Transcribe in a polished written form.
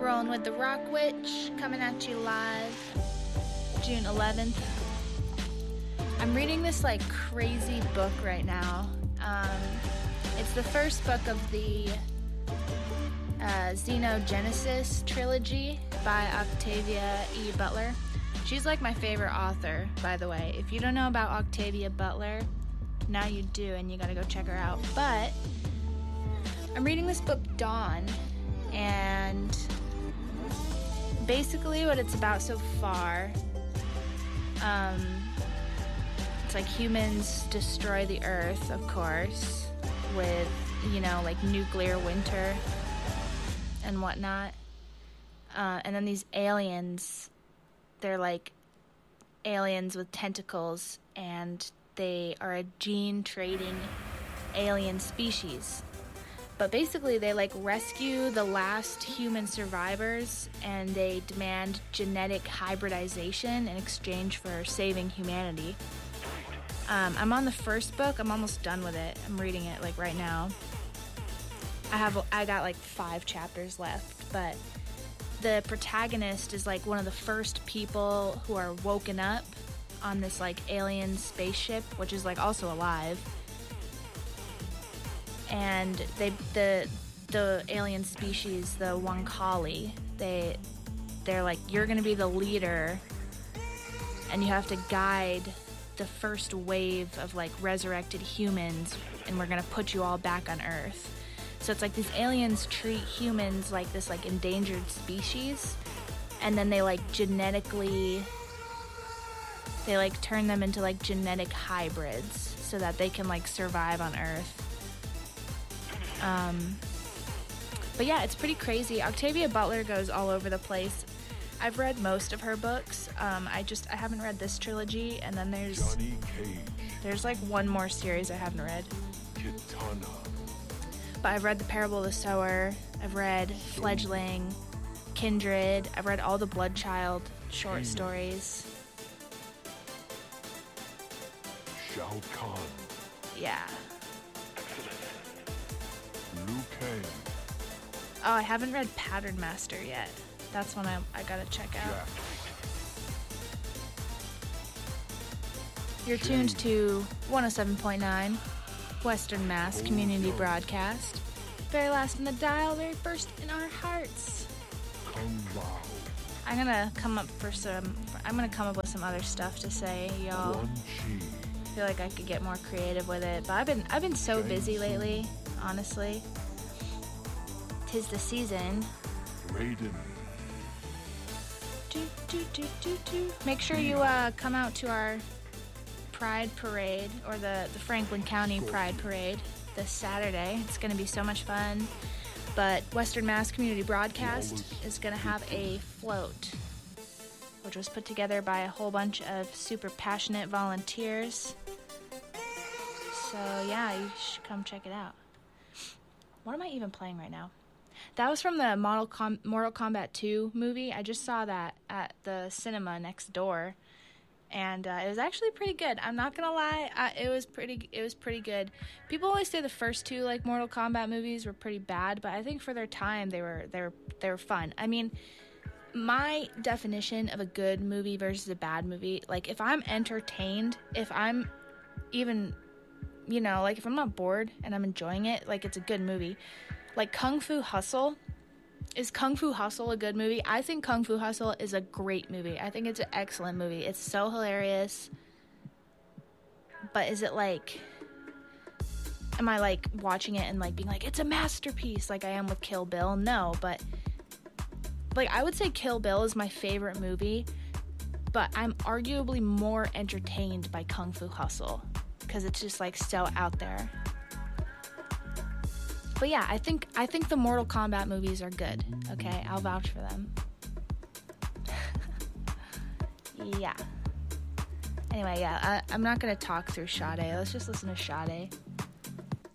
rolling with the Rock Witch, coming at you live June 11th. I'm reading this like crazy book right now. It's the first book of the Xenogenesis trilogy by Octavia E. Butler. She's like my favorite author, by the way. If you don't know about Octavia Butler, now you do, and you gotta go check her out. But I'm reading this book, Dawn, and basically what it's about so far, it's like humans destroy the earth, of course, with, like nuclear winter and whatnot. And then these aliens, they're like aliens with tentacles, and they are a gene-trading alien species. But basically, they like rescue the last human survivors, and they demand genetic hybridization in exchange for saving humanity. I'm on the first book. I'm almost done with it. I'm reading it like right now. I got like 5 chapters left, but the protagonist is like one of the first people who are woken up on this like alien spaceship, which is like also alive. And the alien species, the Wonkali, they're like, you're gonna be the leader, and you have to guide the first wave of like resurrected humans, and we're gonna put you all back on Earth. So it's like these aliens treat humans like this like endangered species, and then they like genetically, they like turn them into like genetic hybrids so that they can like survive on Earth. But yeah, it's pretty crazy. Octavia Butler goes all over the place. I've read most of her books. I haven't read this trilogy, and then there's like one more series I haven't read. Kitana. But I've read The Parable of the Sower. I've read Fledgling, Kindred. I've read all the Bloodchild short stories. Shao Kahn. Yeah. Liu Kang. Oh, I haven't read Pattern Master yet. That's one I gotta check out. Jack. You're tuned to 107.9 Western Mass Community Broadcast. Very last in the dial, very first in our hearts. Kung Lao. I'm gonna come up with some other stuff to say, y'all. Quan Chi. I feel like I could get more creative with it, but I've been so busy lately, honestly. 'Tis the season. Raiden. Make sure you come out to our Pride Parade, or the Franklin County Pride Parade this Saturday. It's going to be so much fun. But Western Mass Community Broadcast is going to have a float, which was put together by a whole bunch of super passionate volunteers. So yeah, you should come check it out. What am I even playing right now? That was from the Mortal Kombat 2 movie. I just saw that at the cinema next door, and it was actually pretty good. I'm not gonna lie, it was pretty good. People always say the first 2 like Mortal Kombat movies were pretty bad, but I think for their time they were fun. I mean, my definition of a good movie versus a bad movie, like if I'm entertained, if I'm even, like if I'm not bored and I'm enjoying it, like it's a good movie. Like Kung Fu Hustle. Is Kung Fu Hustle a good movie? I think Kung Fu Hustle is a great movie. I think it's an excellent movie. It's so hilarious. But is it like, am I like watching it and like being like, it's a masterpiece like I am with Kill Bill? No, but like I would say Kill Bill is my favorite movie, but I'm arguably more entertained by Kung Fu Hustle because it's just like so out there. But yeah, I think the Mortal Kombat movies are good. Okay, I'll vouch for them. Yeah. Anyway, yeah, I'm not gonna talk through Sade. Let's just listen to Sade.